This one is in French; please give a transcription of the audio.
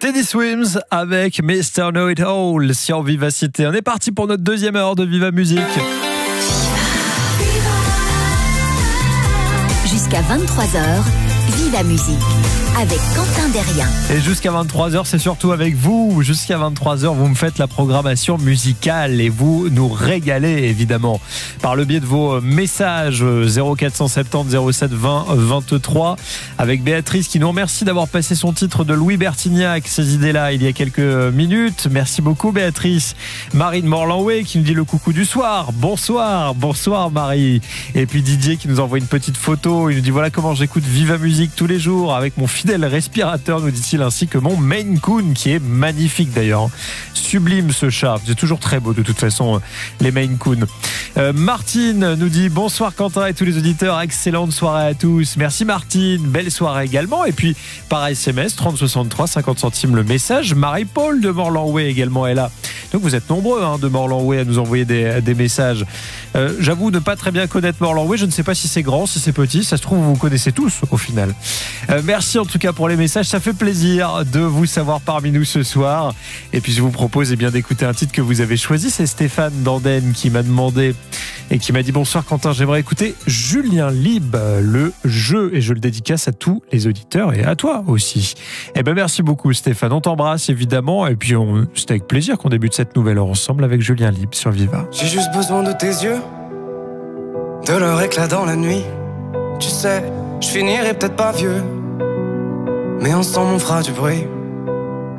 Teddy Swims avec Mr. Know It All sur Vivacité. On est parti pour notre deuxième heure de Viva Musique. Jusqu'à 23h, Viva Musique avec Quentin Derrien. Et jusqu'à 23h, c'est surtout avec vous. Jusqu'à 23h, vous me faites la programmation musicale et vous nous régalez évidemment par le biais de vos messages 0470 07 20 23 avec Béatrice qui nous remercie d'avoir passé son titre de Louis Bertignac, ces idées-là, il y a quelques minutes. Merci beaucoup Béatrice. Marie de Morlanway qui nous dit le coucou du soir. Bonsoir Marie. Et puis Didier qui nous envoie une petite photo. Il nous dit voilà comment j'écoute Viva Musique tous les jours avec mon fidèle respirateur, nous dit-il, ainsi que mon Maine Coon qui est magnifique d'ailleurs. Sublime ce chat, c'est toujours très beau de toute façon les Maine Coon. Martine nous dit bonsoir Quentin et tous les auditeurs, excellente soirée à tous. Merci Martine, belle soirée également. Et puis par SMS 3063 50 centimes le message. Marie-Paul de Morlanway également est là. Donc vous êtes nombreux de Morlanway à nous envoyer des messages. J'avoue ne pas très bien connaître Morlanway, je ne sais pas si c'est grand, si c'est petit, ça se trouve vous connaissez tous au final. Merci en tout cas pour les messages, ça fait plaisir de vous savoir parmi nous ce soir. Et puis je vous propose d'écouter un titre que vous avez choisi, c'est Stéphane Danden qui m'a demandé et qui m'a dit bonsoir Quentin, j'aimerais écouter Julien Lieb, le jeu, et je le dédicace à tous les auditeurs et à toi aussi. Merci beaucoup Stéphane, on t'embrasse évidemment et puis c'est avec plaisir qu'on débute cette nouvelle heure ensemble avec Julien Lieb sur Viva. J'ai juste besoin de tes yeux, de leur éclat dans la nuit. Tu sais, je finirai peut-être pas vieux, mais ensemble on fera du bruit.